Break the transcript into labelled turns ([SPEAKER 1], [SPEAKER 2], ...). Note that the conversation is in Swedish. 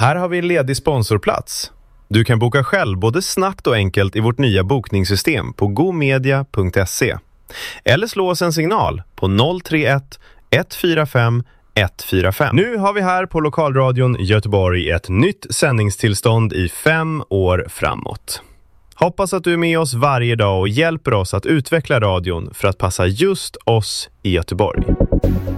[SPEAKER 1] Här har vi en ledig sponsorplats. Du kan boka själv både snabbt och enkelt i vårt nya bokningssystem på gomedia.se. Eller slå oss en signal på 031 145 145. Nu har vi här på Lokalradion Göteborg ett nytt sändningstillstånd i 5 år framåt. Hoppas att du är med oss varje dag och hjälper oss att utveckla radion för att passa just oss i Göteborg.